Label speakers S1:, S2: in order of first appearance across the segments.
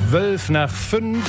S1: 5:12.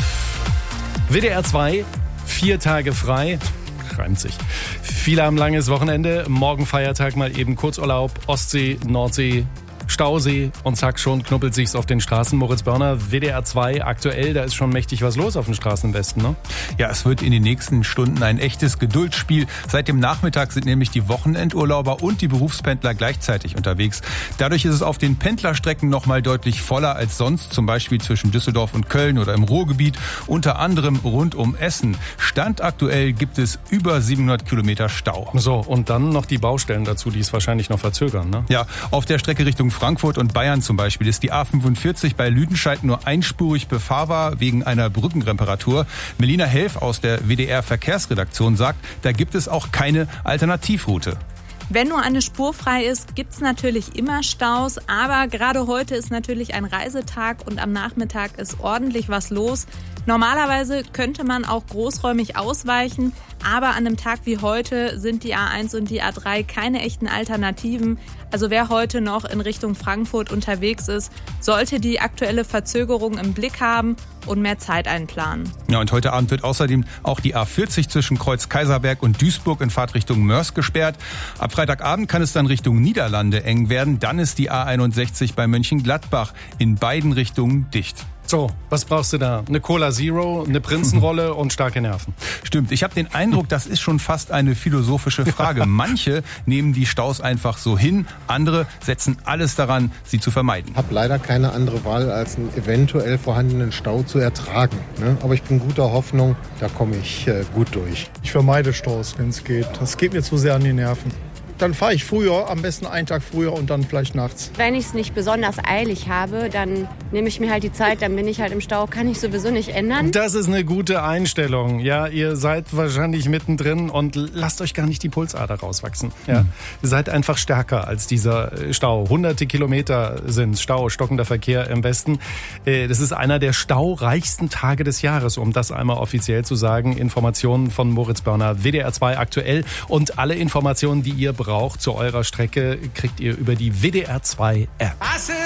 S1: WDR 2, 4 Tage frei. Reimt sich. Viele haben langes Wochenende. Morgen Feiertag, mal eben Kurzurlaub. Ostsee, Nordsee, Stausee und zack, schon knuppelt sich's auf den Straßen. Moritz Börner, WDR 2, aktuell, da ist schon mächtig was los auf den Straßen im Westen, ne?
S2: Ja, es wird in den nächsten Stunden ein echtes Geduldsspiel. Seit dem Nachmittag sind nämlich die Wochenendurlauber und die Berufspendler gleichzeitig unterwegs. Dadurch ist es auf den Pendlerstrecken noch mal deutlich voller als sonst, zum Beispiel zwischen Düsseldorf und Köln oder im Ruhrgebiet, unter anderem rund um Essen. Stand aktuell gibt es über 700 Kilometer Stau.
S1: So, und dann noch die Baustellen dazu, die es wahrscheinlich noch verzögern, ne?
S2: Ja, auf der Strecke Richtung Frankfurt und Bayern zum Beispiel ist die A45 bei Lüdenscheid nur einspurig befahrbar wegen einer Brückenreparatur. Melina Helf aus der WDR Verkehrsredaktion sagt, da gibt es auch keine Alternativroute.
S3: Wenn nur eine Spur frei ist, gibt's natürlich immer Staus, aber gerade heute ist natürlich ein Reisetag und am Nachmittag ist ordentlich was los. Normalerweise könnte man auch großräumig ausweichen, aber an einem Tag wie heute sind die A1 und die A3 keine echten Alternativen. Also wer heute noch in Richtung Frankfurt unterwegs ist, sollte die aktuelle Verzögerung im Blick haben und mehr Zeit einplanen.
S2: Ja, und heute Abend wird außerdem auch die A40 zwischen Kreuz Kaiserberg und Duisburg in Fahrtrichtung Mörs gesperrt. Ab Freitagabend kann es dann Richtung Niederlande eng werden. Dann ist die A61 bei Mönchengladbach in beiden Richtungen dicht.
S1: So, was brauchst du da? Eine Cola Zero, eine Prinzenrolle und starke Nerven.
S2: Stimmt, ich habe den Eindruck, das ist schon fast eine philosophische Frage. Manche nehmen die Staus einfach so hin, andere setzen alles daran, sie zu vermeiden.
S4: Ich habe leider keine andere Wahl, als einen eventuell vorhandenen Stau zu ertragen. Aber ich bin guter Hoffnung, da komme ich gut durch.
S5: Ich vermeide Staus, wenn es geht. Das geht mir zu sehr an die Nerven. Dann fahre ich früher, am besten einen Tag früher und dann vielleicht nachts.
S6: Wenn ich es nicht besonders eilig habe, dann nehme ich mir halt die Zeit, dann bin ich halt im Stau, kann ich sowieso nicht ändern.
S1: Das ist eine gute Einstellung. Ja, ihr seid wahrscheinlich mittendrin und lasst euch gar nicht die Pulsader rauswachsen. Ja. Ihr seid einfach stärker als dieser Stau. Hunderte Kilometer sind Stau, stockender Verkehr im Westen. Das ist einer der staureichsten Tage des Jahres, um das einmal offiziell zu sagen. Informationen von Moritz Börner, WDR 2 aktuell, und alle Informationen, die ihr braucht zu eurer Strecke, kriegt ihr über die WDR 2 App.